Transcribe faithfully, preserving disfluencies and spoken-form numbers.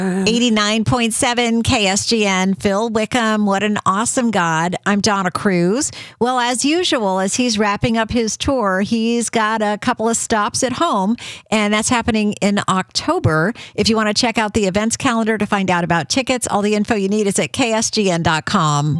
eighty-nine point seven K S G N, Phil Wickham, what an awesome God. I'm Donna Cruz. Well, as usual, as he's wrapping up his tour, he's got a couple of stops at home, and that's happening in October. If you want to check out the events calendar to find out about tickets, all the info you need is at K S G N dot com.